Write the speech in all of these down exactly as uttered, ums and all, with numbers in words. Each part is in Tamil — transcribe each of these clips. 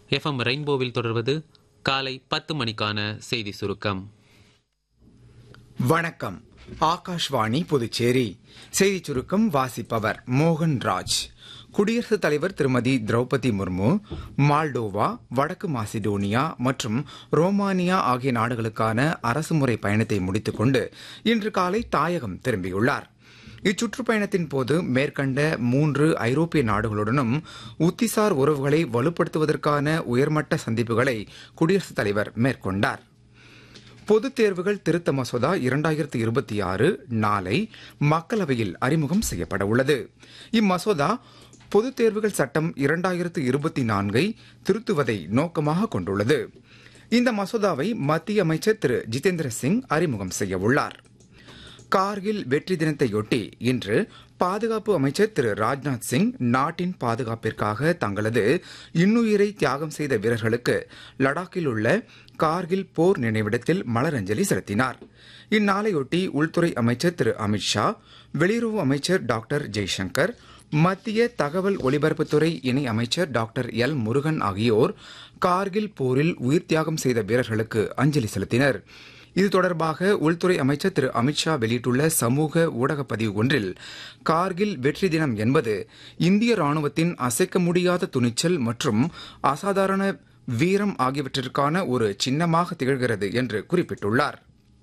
எஃப்எம் ரெயின்போவில் தொடர்வது காலை பத்து மணிக்கான செய்தி சுருக்கம். வணக்கம். ஆகாஷ்வாணி புதுச்சேரி. செய்தி சுருக்கம் வாசிப்பவர் மோகன் ராஜ். குடியரசுத் தலைவர் திருமதி திரௌபதி முர்மு மால்டோவா, வடக்கு மாசிடோனியா மற்றும் ரோமானியா ஆகிய நாடுகளுக்கான அரசுமுறை பயணத்தை முடித்துக் கொண்டு இன்று காலை தாயகம் திரும்பியுள்ளார். இச்சுற்றுப்பயணத்தின் போது மேற்கண்ட மூன்று ஐரோப்பிய நாடுகளுடனும் உத்திசார் உறவுகளை வலுப்படுத்துவதற்கான உயர்மட்ட சந்திப்புகளை குடியரசுத் தலைவர் மேற்கொண்டார். பொதுத் தேர்வுகள் திருத்த மசோதா இரண்டாயிரத்து இருபத்தி ஆறு நாளை மக்களவையில் அறிமுகம் செய்யப்பட உள்ளது. இம்மசோதா பொதுத் தேர்வுகள் சட்டம் இரண்டாயிரத்து இருபத்தி நான்கை திருத்துவதை நோக்கமாக கொண்டுள்ளது. இந்த மசோதாவை மத்திய அமைச்சர் திரு ஜிதேந்திர சிங் அறிமுகம் செய்ய உள்ளார். கார்கில் வெற்றி தினத்தையொட்டி இன்று பாதுகாப்பு அமைச்சர் திரு ராஜ்நாத் சிங் நாட்டின் பாதுகாப்பிற்காக தங்களது இன்னுயிரை தியாகம் செய்த வீரர்களுக்கு லடாக்கில் உள்ள கார்கில் போர் நினைவிடத்தில் மலரஞ்சலி செலுத்தினார். இந்நாளையொட்டி உள்துறை அமைச்சர் திரு அமித்ஷா, வெளியுறவு அமைச்சர் டாக்டர் ஜெய்சங்கர், மத்திய தகவல் ஒலிபரப்புத்துறை இணை அமைச்சர் டாக்டர் எல் முருகன் ஆகியோர் கார்கில் போரில் உயிர் தியாகம் செய்த வீரர்களுக்கு அஞ்சலி செலுத்தினர். இது தொடர்பாக உள்துறை அமைச்சர் திரு அமித்ஷா வெளியிட்டுள்ள சமூக ஊடக பதிவு ஒன்றில், கார்கில் வெற்றி தினம் என்பது இந்திய ராணுவத்தின் அசைக்க முடியாத துணிச்சல் மற்றும் அசாதாரண வீரம் ஆகியவற்றிற்கான ஒரு சின்னமாக திகழ்கிறது என்று குறிப்பிட்டுள்ளார்.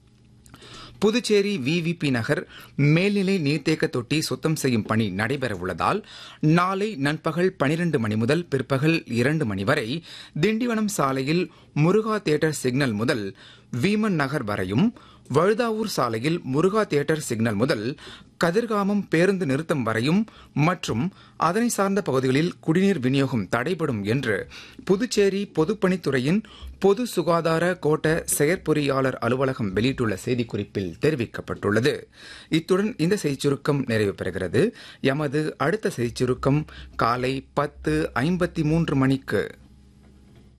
புதுச்சேரி விவிபி நகர் மேல்நிலை நீர்த்தேக்க தொட்டி சுத்தம் செய்யும் பணி நடைபெறவுள்ளதால் நாளை நண்பகல் பனிரண்டு மணி முதல் பிற்பகல் இரண்டு மணி வரை திண்டிவனம் சாலையில் முருகா தியேட்டர் சிக்னல் முதல் வீமன் நகர் வரையும், வழுதாவூர் சாலையில் முருகா தியேட்டர் சிக்னல் முதல் கதிர்காமம் பேருந்து நிறுத்தம் வரையும் மற்றும் அதனை சார்ந்த பகுதிகளில் குடிநீர் விநியோகம் தடைபடும் என்று புதுச்சேரி பொதுப்பணித்துறையின் பொது சுகாதார கோட்ட செயற்பொறியாளர் அலுவலகம் வெளியிட்டுள்ள செய்திக்குறிப்பில் தெரிவிக்கப்பட்டுள்ளது. இத்துடன் இந்த செய்திச் சுருக்கம் நிறைவு பெறுகிறது. எமது அடுத்த செய்திச் சுருக்கம் காலை பத்து ஐம்பத்தி மூன்று மணிக்கு.